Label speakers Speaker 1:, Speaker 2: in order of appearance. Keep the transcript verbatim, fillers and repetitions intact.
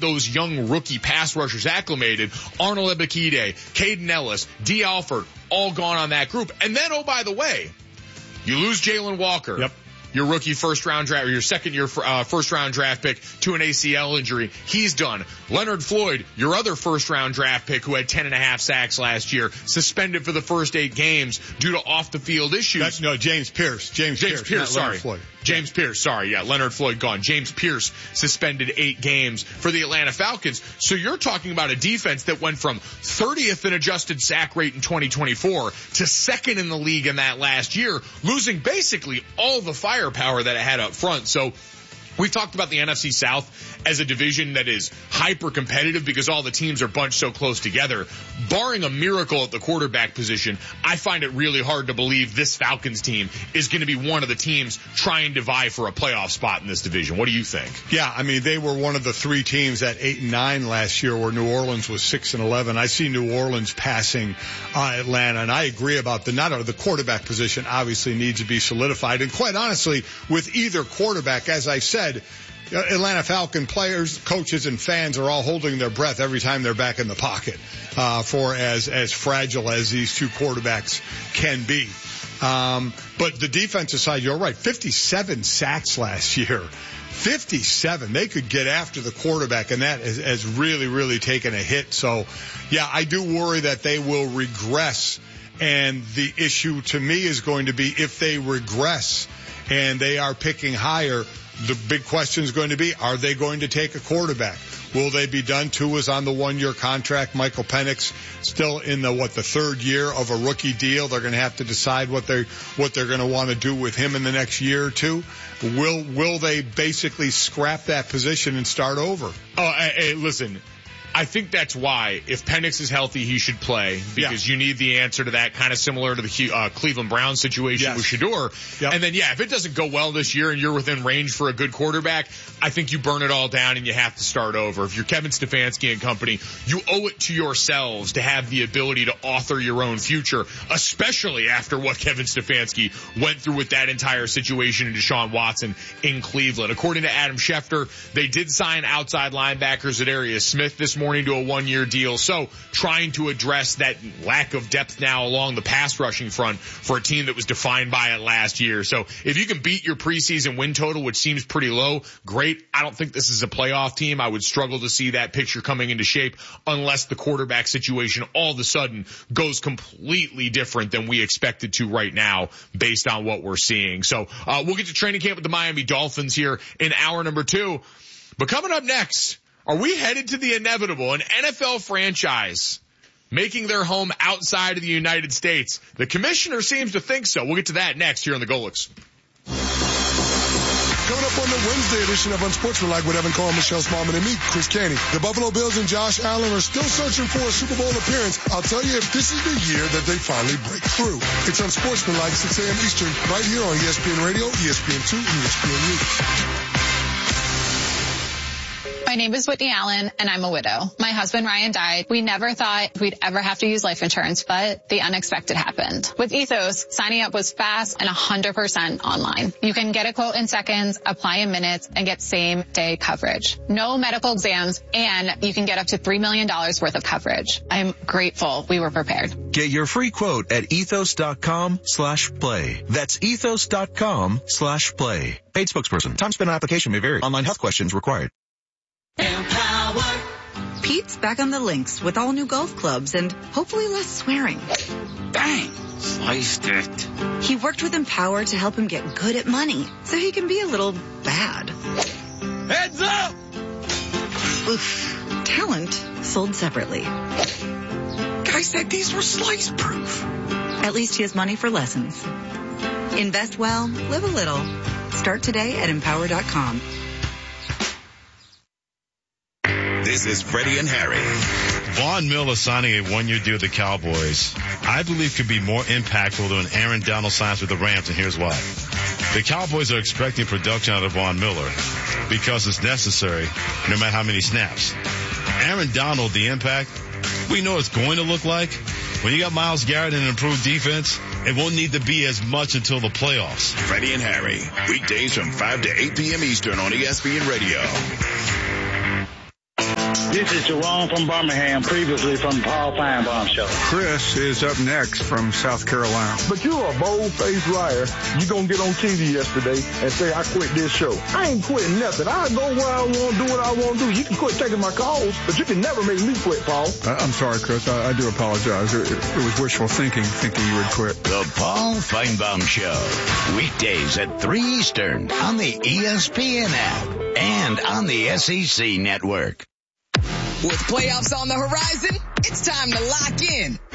Speaker 1: those young rookie pass rushers acclimated. Arnold Ebiketie, Caden Ellis, D. Alford, all gone on that group. And then, oh, by the way, you lose Jalen Walker.
Speaker 2: Yep.
Speaker 1: Your rookie first round draft, or your second year uh, first round draft pick to an A C L injury. He's done. Leonard Floyd, your other first round draft pick who had ten and a half sacks last year, suspended for the first eight games due to off the field issues.
Speaker 2: That's, no, James Pierce. James,
Speaker 1: James
Speaker 2: Pierce,
Speaker 1: Pierce, sorry.
Speaker 2: Leonard Floyd.
Speaker 1: James Pierce, sorry, yeah, Leonard Floyd gone. James Pierce suspended eight games for the Atlanta Falcons. So you're talking about a defense that went from thirtieth in adjusted sack rate in twenty twenty-four to second in the league in that last year, losing basically all the firepower that it had up front. So we've talked about the N F C South as a division that is hyper competitive because all the teams are bunched so close together. Barring a miracle at the quarterback position, I find it really hard to believe this Falcons team is going to be one of the teams trying to vie for a playoff spot in this division. What do you think?
Speaker 2: Yeah, I mean, they were one of the three teams at eight and nine last year where New Orleans was six and eleven. I see New Orleans passing uh, Atlanta, and I agree about the, not the quarterback position obviously needs to be solidified. And quite honestly, with either quarterback, as I said, Atlanta Falcon players, coaches, and fans are all holding their breath every time they're back in the pocket, uh, for as, as fragile as these two quarterbacks can be. Um, but the defensive side, you're right, fifty-seven sacks last year. fifty-seven. They could get after the quarterback, and that has, has really, really taken a hit. So, yeah, I do worry that they will regress. And the issue to me is going to be if they regress and they are picking higher, the big question is going to be, are they going to take a quarterback? Will they be done? Tua's on the one-year contract. Michael Penix still in the, what, the third year of a rookie deal. They're going to have to decide what they what they're going to want to do with him in the next year or two. Will will they basically scrap that position and start over?
Speaker 1: Oh, hey, hey listen. I think that's why, if Penix is healthy, he should play, because yeah. you need the answer to that, kind of similar to the uh, Cleveland Browns situation yes. with Shedeur. Yep. And then, yeah, if it doesn't go well this year and you're within range for a good quarterback, I think you burn it all down and you have to start over. If you're Kevin Stefanski and company, you owe it to yourselves to have the ability to author your own future, especially after what Kevin Stefanski went through with that entire situation in Deshaun Watson in Cleveland. According to Adam Schefter, they did sign outside linebackers at Zadarius Smith this morning. Morning to a one-year deal. So trying to address that lack of depth now along the pass rushing front for a team that was defined by it last year. So if you can beat your preseason win total, which seems pretty low, great. I don't think this is a playoff team. I would struggle to see that picture coming into shape unless the quarterback situation all of a sudden goes completely different than we expected to right now based on what we're seeing. So uh, we'll get to training camp with the Miami Dolphins here in hour number two. But coming up next, are we headed to the inevitable? An N F L franchise making their home outside of the United States. The commissioner seems to think so. We'll get to that next here on the Golics.
Speaker 3: Coming up on the Wednesday edition of Unsportsmanlike with Evan Cole, Michelle Smallman, and me, Chris Caney. The Buffalo Bills and Josh Allen are still searching for a Super Bowl appearance. I'll tell you if this is the year that they finally break through. It's Unsportsmanlike, six a.m. Eastern, right here on E S P N Radio, E S P N two, and E S P N U.
Speaker 4: My name is Whitney Allen, and I'm a widow. My husband, Ryan, died. We never thought we'd ever have to use life insurance, but the unexpected happened. With Ethos, signing up was fast and one hundred percent online. You can get a quote in seconds, apply in minutes, and get same-day coverage. No medical exams, and you can get up to three million dollars worth of coverage. I'm grateful we were prepared.
Speaker 5: Get your free quote at ethos.com slash play. That's ethos.com slash play. Paid spokesperson. Time spent on application may vary. Online health questions required.
Speaker 6: Empower. Pete's back on the links with all new golf clubs and hopefully less swearing.
Speaker 7: Bang! Sliced it.
Speaker 6: He worked with Empower to help him get good at money so he can be a little bad.
Speaker 7: Heads up!
Speaker 6: Oof. Talent sold separately.
Speaker 7: Guy said these were slice proof.
Speaker 6: At least he has money for lessons. Invest well, live a little. Start today at empower dot com.
Speaker 8: This is Freddie and Harry.
Speaker 9: Von Miller signing a one-year deal with the Cowboys, I believe, could be more impactful than Aaron Donald signs with the Rams, and here's why. The Cowboys are expecting production out of Von Miller because it's necessary no matter how many snaps. Aaron Donald, the impact, we know it's going to look like. When you got Myles Garrett and an improved defense, it won't need to be as much until the playoffs.
Speaker 8: Freddie and Harry, weekdays from five to eight p.m. Eastern on E S P N Radio.
Speaker 10: This is Jerome from Birmingham, previously from Paul Feinbaum Show.
Speaker 11: Chris is up next from South Carolina.
Speaker 12: But you're a bold-faced liar. You gonna get on T V yesterday and say, I quit this show. I ain't quitting nothing. I go where I want to do what I want to do. You can quit taking my calls, but you can never make me quit, Paul.
Speaker 11: I- I'm sorry, Chris. I, I do apologize. It, it was wishful thinking, thinking you would quit.
Speaker 13: The Paul Feinbaum Show. Weekdays at three Eastern on the E S P N app and on the S E C network.
Speaker 14: With playoffs on the horizon, it's time to lock in